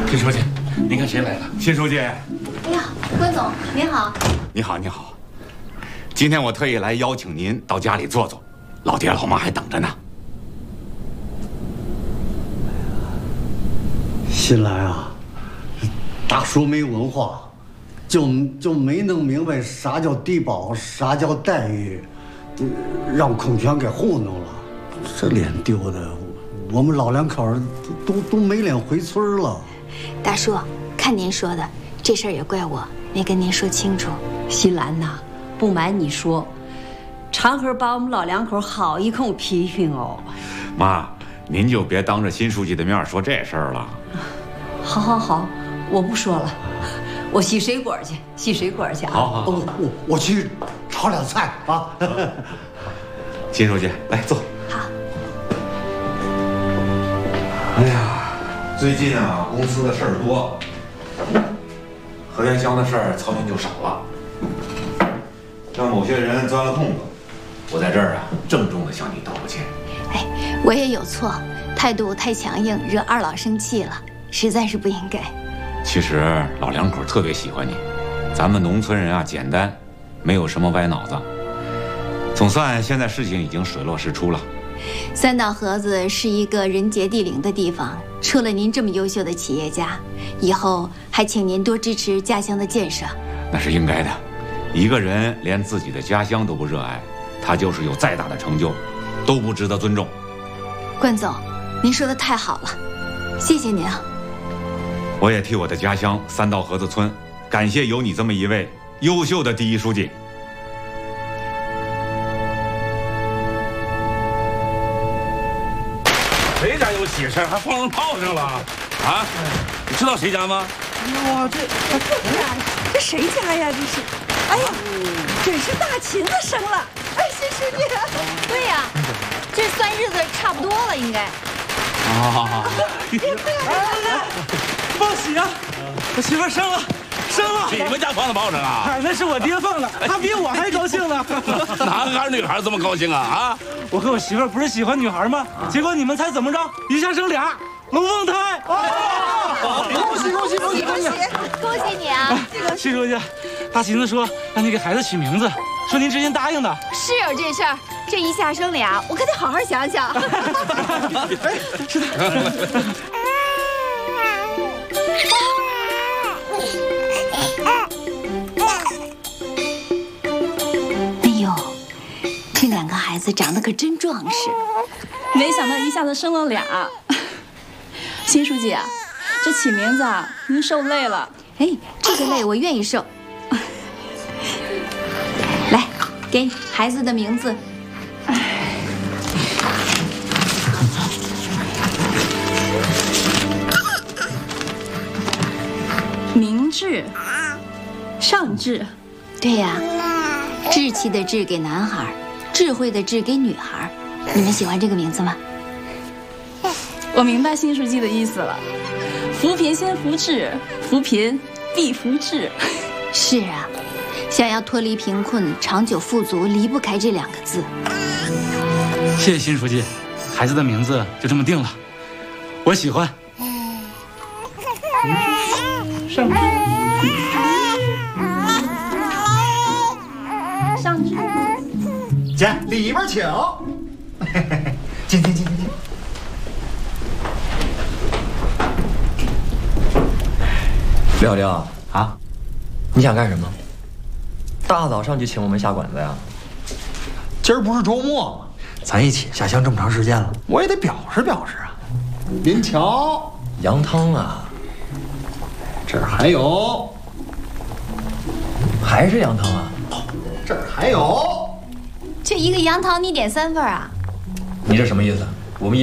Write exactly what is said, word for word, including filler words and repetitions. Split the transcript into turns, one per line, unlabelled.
新书记，您看谁来了？新书记。哎
呀，关总您好。
你好，你好。今天我特意来邀请您到家里坐坐，老爹老妈还等着呢。
新来啊，大叔没文化，就就没弄明白啥叫低保，啥叫待遇，让孔全给糊弄了，这脸丢的，我们老两口都都都没脸回村了。
大叔，看您说的，这事儿也怪我没跟您说清楚。
新兰呐，不瞒你说，长河把我们老两口好一通批评哦。
妈，您就别当着新书记的面说这事儿了。
好，好，好，我不说了，我洗水果去，洗水果去啊。
好，好，好，
我我我去炒两菜啊。
新书记，来坐。
好。
哎呀，最近啊，公司的事儿多，河源乡的事儿操心就少了，让某些人钻了空子。我在这儿啊，郑重地向你道个歉。
哎，我也有错，态度太强硬，惹二老生气了，实在是不应该。
其实老两口特别喜欢你，咱们农村人啊，简单，没有什么歪脑子。总算现在事情已经水落石出了。
三道河子是一个人杰地灵的地方，出了您这么优秀的企业家，以后还请您多支持家乡的建设。
那是应该的。一个人连自己的家乡都不热爱，他就是有再大的成就，都不值得尊重。
关总，您说的太好了，谢谢您啊。
我也替我的家乡三道河子村感谢有你这么一位优秀的第一书记。
谁家有喜事还放上炮仗了啊？你知道谁家吗？
哇，这这这谁家呀？这是，哎呀，真是大琴子生了！哎，新书记，
对呀，这算日子差不多了，应该。
啊！
来来来，
报喜啊！我媳妇生了，生了！
你们家放的炮仗啊？
哎，那是我爹放的，他比我还高兴呢。
男孩女孩这么高兴啊？啊！
我和我媳妇不是喜欢女孩吗？结果你们猜怎么着？一下生俩龙凤胎！
恭喜恭喜恭喜恭喜！
恭喜你啊！
新书记，大琴子说让你给孩子取名字，说您之前答应的。
是有这事儿，这一下生俩，我可得好好想想。
哎，是的。
哎呦，这两个孩子长得可真壮实，
没想到一下子生了俩。新书记啊，这起名字啊，您受累了。
哎，这个累我愿意受。来，给孩子的名字。
明智，尚智。
对呀，志气的志给男孩，智慧的智给女孩。你们喜欢这个名字吗？
我明白新书记的意思了，扶贫先扶志，扶贫必扶志。
是啊，想要脱离贫困、长久富足，离不开这两个字。
谢谢新书记，孩子的名字就这么定了，我喜欢。
上智，上智。
姐，里边请。进进进进进。
廖廖啊，你想干什么？大早上就请我们下馆子呀？
今儿不是周末吗？咱一起下乡这么长时间了，我也得表示表示啊。您瞧，
羊汤啊，
这儿还有，
还是羊汤啊？
这儿还有。
这一个羊汤你点三份啊？
你这什么意思？